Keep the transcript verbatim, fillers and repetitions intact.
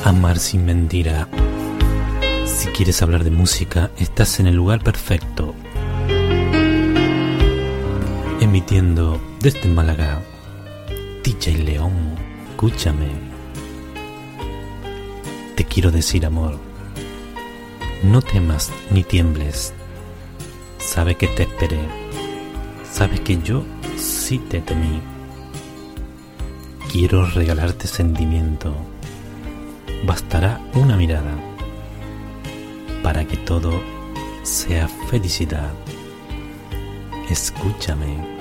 Amar sin mentira. Si quieres hablar de música, estás en el lugar perfecto. Emitiendo desde Málaga, D J León, escúchame. Te quiero decir, amor, no temas ni tiembles. Sabe que te esperé, sabes que yo sí te temí. Quiero regalarte sentimiento. Bastará una mirada para que todo sea felicidad. Escúchame.